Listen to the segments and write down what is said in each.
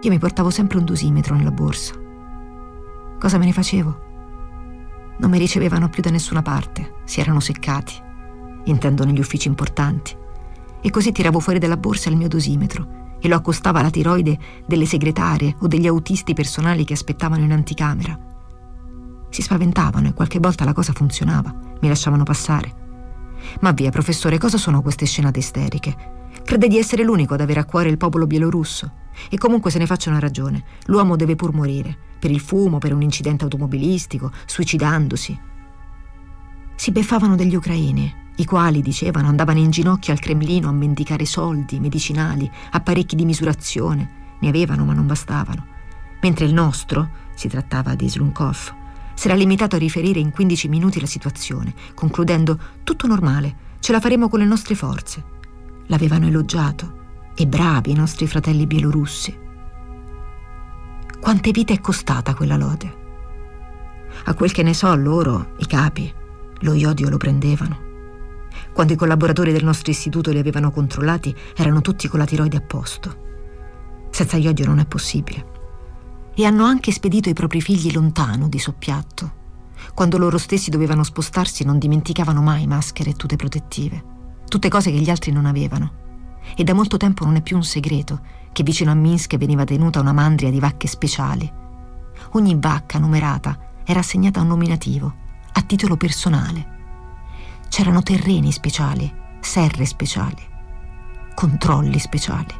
Io mi portavo sempre un dosimetro nella borsa. Cosa me ne facevo? Non mi ricevevano più da nessuna parte, si erano seccati, intendo negli uffici importanti, e così tiravo fuori dalla borsa il mio dosimetro e lo accostavo alla tiroide delle segretarie o degli autisti personali che aspettavano in anticamera. Si spaventavano e qualche volta la cosa funzionava, mi lasciavano passare. Ma via, professore, cosa sono queste scenate isteriche? Crede di essere l'unico ad avere a cuore il popolo bielorusso? E comunque se ne faccia una ragione, l'uomo deve pur morire, per il fumo, per un incidente automobilistico, suicidandosi. Si beffavano degli ucraini, i quali, dicevano, andavano in ginocchio al Cremlino a mendicare soldi, medicinali, apparecchi di misurazione. Ne avevano ma non bastavano. Mentre il nostro, si trattava di Slunkov, s'era limitato a riferire in 15 minuti la situazione, concludendo: tutto normale, ce la faremo con le nostre forze. L'avevano elogiato, e bravi i nostri fratelli bielorussi. Quante vite è costata quella lode? A quel che ne so, loro, i capi, lo iodio lo prendevano. Quando i collaboratori del nostro istituto li avevano controllati, erano tutti con la tiroide a posto. Senza iodio non è possibile. E hanno anche spedito i propri figli lontano di soppiatto. Quando loro stessi dovevano spostarsi, non dimenticavano mai maschere e tute protettive, tutte cose che gli altri non avevano. E da molto tempo non è più un segreto che vicino a Minsk veniva tenuta una mandria di vacche speciali. Ogni vacca numerata era assegnata a un nominativo, a titolo personale. C'erano terreni speciali, serre speciali, controlli speciali.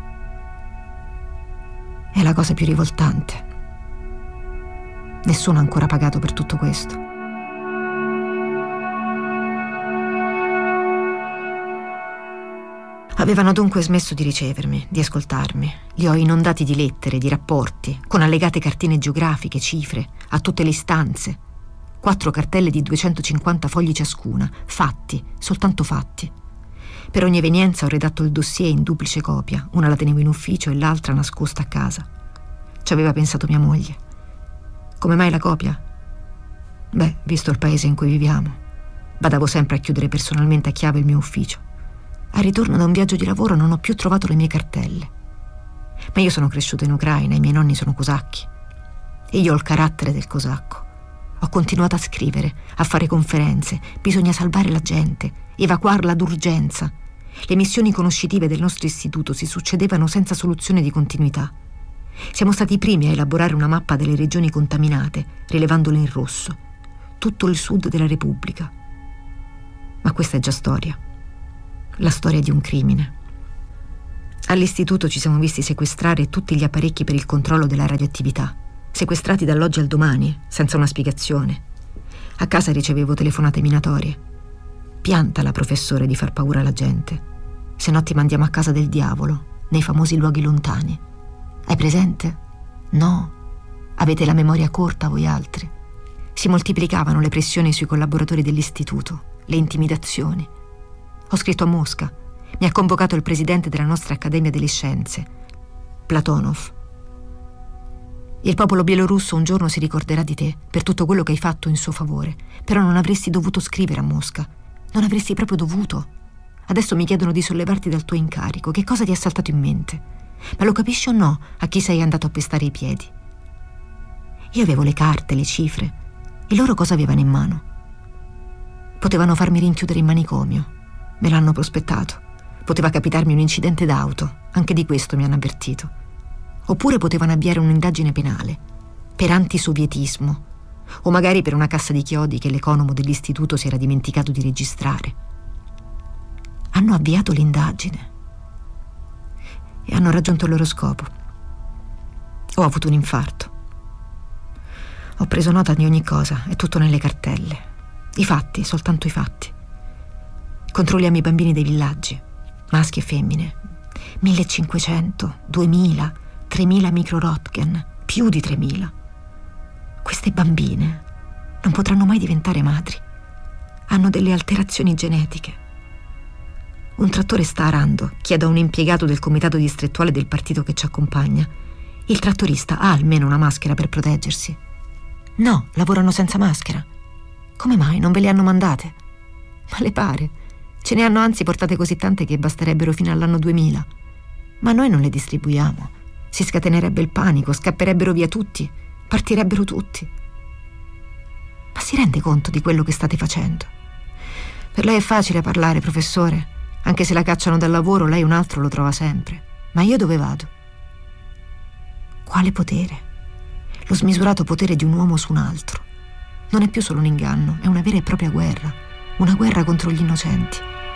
È la cosa più rivoltante. Nessuno ha ancora pagato per tutto questo. Avevano dunque smesso di ricevermi, di ascoltarmi. Li ho inondati di lettere, di rapporti, con allegate cartine geografiche, cifre, a tutte le istanze. 4 cartelle di 250 fogli ciascuna, fatti, soltanto fatti. Per ogni evenienza ho redatto il dossier in duplice copia, una la tenevo in ufficio e l'altra nascosta a casa. Ci aveva pensato mia moglie. Come mai la copia? Beh, visto il paese in cui viviamo, badavo sempre a chiudere personalmente a chiave il mio ufficio. Al ritorno da un viaggio di lavoro non ho più trovato le mie cartelle. Ma io sono cresciuta in Ucraina, i miei nonni sono cosacchi. E io ho il carattere del cosacco. Ho continuato a scrivere, a fare conferenze. Bisogna salvare la gente, evacuarla d'urgenza. Le missioni conoscitive del nostro istituto si succedevano senza soluzione di continuità. Siamo stati i primi a elaborare una mappa delle regioni contaminate, rilevandole in rosso. Tutto il sud della Repubblica. Ma questa è già storia. La storia di un crimine. All'istituto ci siamo visti sequestrare tutti gli apparecchi per il controllo della radioattività, sequestrati dall'oggi al domani, senza una spiegazione. A casa ricevevo telefonate minatorie. Piantala, professore, di far paura alla gente, se no ti mandiamo a casa del diavolo, nei famosi luoghi lontani. Hai presente? No. Avete la memoria corta voi altri. Si moltiplicavano le pressioni sui collaboratori dell'istituto, le intimidazioni. Ho scritto a Mosca. Mi ha convocato il presidente della nostra Accademia delle Scienze, Platonov. Il popolo bielorusso un giorno si ricorderà di te per tutto quello che hai fatto in suo favore, però non avresti dovuto scrivere a Mosca. Non avresti proprio dovuto. Adesso mi chiedono di sollevarti dal tuo incarico. Che cosa ti è saltato in mente? Ma lo capisci o no a chi sei andato a pestare i piedi? Io avevo le carte, le cifre. E loro cosa avevano in mano? Potevano farmi rinchiudere in manicomio. Me l'hanno prospettato. Poteva capitarmi un incidente d'auto. Anche di questo mi hanno avvertito. Oppure potevano avviare un'indagine penale per antisovietismo, o magari per una cassa di chiodi che l'economo dell'istituto si era dimenticato di registrare. Hanno avviato l'indagine e hanno raggiunto il loro scopo. Ho avuto un infarto. Ho preso nota di ogni cosa, è tutto nelle cartelle. I fatti, soltanto i fatti. Controlliamo i bambini dei villaggi, maschi e femmine. 1500, 2000, 3000 microröntgen, più di 3000. Queste bambine non potranno mai diventare madri. Hanno delle alterazioni genetiche. Un trattore sta arando. Chiedo a un impiegato del comitato distrettuale del partito che ci accompagna. Il trattorista ha almeno una maschera per proteggersi? No, lavorano senza maschera. Come mai? Non ve le hanno mandate? Ma le pare? Ce ne hanno anzi portate così tante che basterebbero fino all'anno 2000. Ma noi non le distribuiamo. Si scatenerebbe il panico, scapperebbero via tutti, partirebbero tutti. Ma si rende conto di quello che state facendo? Per lei è facile parlare, professore. Anche se la cacciano dal lavoro, lei un altro lo trova sempre. Ma io dove vado? Quale potere? Lo smisurato potere di un uomo su un altro. Non è più solo un inganno, è una vera e propria guerra. Una guerra contro gli innocenti.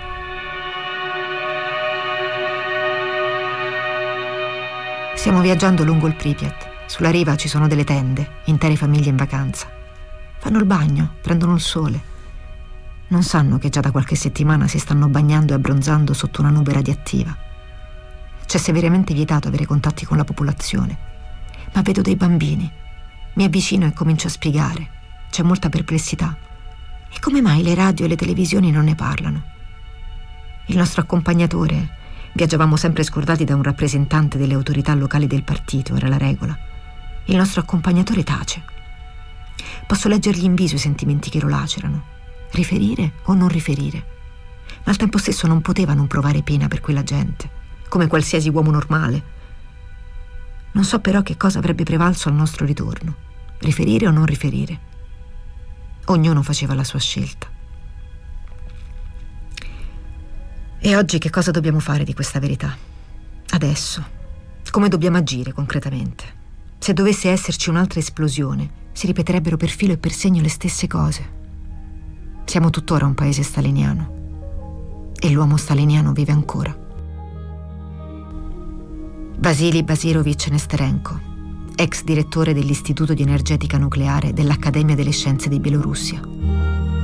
Stiamo viaggiando lungo il Pripyat. Sulla riva ci sono delle tende, intere famiglie in vacanza. Fanno il bagno, prendono il sole. Non sanno che già da qualche settimana si stanno bagnando e abbronzando sotto una nube radioattiva. C'è severamente vietato avere contatti con la popolazione. Ma vedo dei bambini. Mi avvicino e comincio a spiegare. C'è molta perplessità. E come mai le radio e le televisioni non ne parlano? Il nostro accompagnatore, viaggiavamo sempre scordati da un rappresentante delle autorità locali del partito, era la regola. Il nostro accompagnatore tace. Posso leggergli in viso i sentimenti che lo lacerano. Riferire o non riferire. Ma al tempo stesso non poteva non provare pena per quella gente, come qualsiasi uomo normale. Non so però che cosa avrebbe prevalso al nostro ritorno, riferire o non riferire. Ognuno faceva la sua scelta. E oggi che cosa dobbiamo fare di questa verità? Adesso, come dobbiamo agire concretamente? Se dovesse esserci un'altra esplosione, si ripeterebbero per filo e per segno le stesse cose. Siamo tuttora un paese staliniano e l'uomo staliniano vive ancora. Vasily Basirovich Nesterenko, ex direttore dell'Istituto di Energetica Nucleare dell'Accademia delle Scienze di Bielorussia.